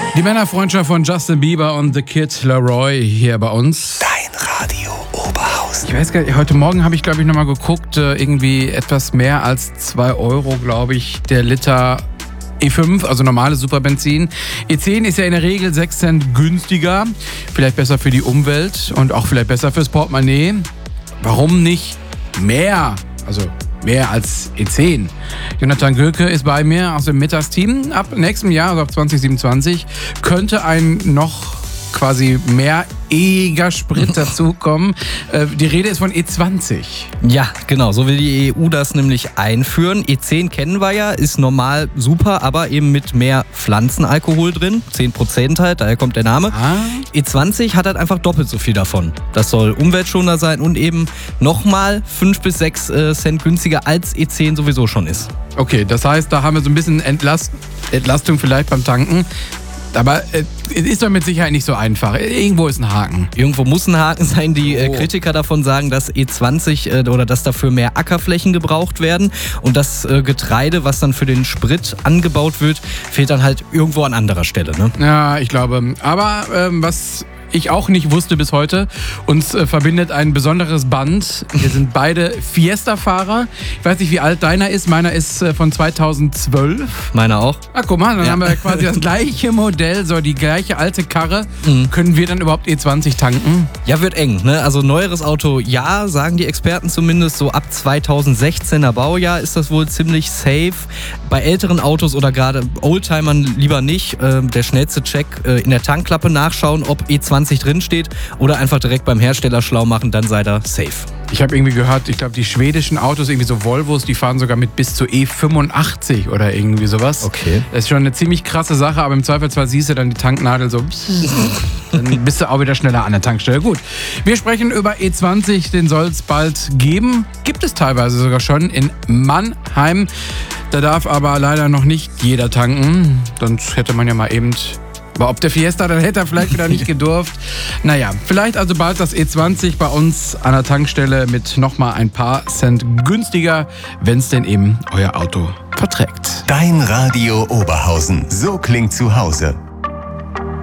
Die Männerfreundschaft von Justin Bieber und The Kid Laroi hier bei uns. Dein Radio Oberhausen. Ich weiß gar nicht, heute Morgen habe ich glaube ich nochmal geguckt, irgendwie etwas mehr als 2 Euro, glaube ich, der Liter E5, also normales Superbenzin. E10 ist ja in der Regel 6 Cent günstiger, vielleicht besser für die Umwelt und auch vielleicht besser fürs Portemonnaie. Warum nicht mehr? Also mehr als E10. Jonathan Göke ist bei mir aus dem Mittagsteam. Ab nächstem Jahr, also ab 2027, könnte ein noch quasi mehr E-iger Sprit dazukommen. Die Rede ist von E20. Ja, genau, so will die EU das nämlich einführen. E10 kennen wir ja, ist normal super, aber eben mit mehr Pflanzenalkohol drin. 10% halt, daher kommt der Name. E20 hat halt einfach doppelt so viel davon. Das soll umweltschonender sein und eben nochmal 5 bis 6 Cent günstiger als E10 sowieso schon ist. Okay, das heißt, da haben wir so ein bisschen Entlastung vielleicht beim Tanken. Aber es ist doch mit Sicherheit nicht so einfach. Irgendwo ist ein Haken. Irgendwo muss ein Haken sein. Die Kritiker davon sagen, dass E20 oder dass dafür mehr Ackerflächen gebraucht werden. Und das Getreide, was dann für den Sprit angebaut wird, fehlt dann halt irgendwo an anderer Stelle. Ne? Ja, ich glaube. Aber was ich auch nicht wusste bis heute, uns verbindet ein besonderes Band. Wir sind beide Fiesta-Fahrer. Ich weiß nicht, wie alt deiner ist. Meiner ist von 2012. Meiner auch. Ah, guck mal, dann haben wir quasi das gleiche Modell, so die gleiche alte Karre. Können wir dann überhaupt E20 tanken? Ja, wird eng. Ne? Also neueres Auto, ja, sagen die Experten zumindest. So ab 2016er Baujahr ist das wohl ziemlich safe. Bei älteren Autos oder gerade Oldtimern lieber nicht. Der schnellste Check in der Tankklappe nachschauen, ob E20 drin steht oder einfach direkt beim Hersteller schlau machen, dann sei da safe. Ich habe irgendwie gehört, ich glaube, die schwedischen Autos, irgendwie so Volvos, die fahren sogar mit bis zu E85 oder irgendwie sowas. Okay. Das ist schon eine ziemlich krasse Sache, aber im Zweifelsfall siehst du dann die Tanknadel so, dann bist du auch wieder schneller an der Tankstelle. Gut, wir sprechen über E20, den soll es bald geben. Gibt es teilweise sogar schon in Mannheim. Da darf aber leider noch nicht jeder tanken. Sonst hätte man ja mal eben... Aber ob der Fiesta, dann hätte er vielleicht wieder nicht gedurft. Naja, vielleicht also bald das E20 bei uns an der Tankstelle mit nochmal ein paar Cent günstiger, wenn es denn eben euer Auto verträgt. Dein Radio Oberhausen. So klingt zu Hause.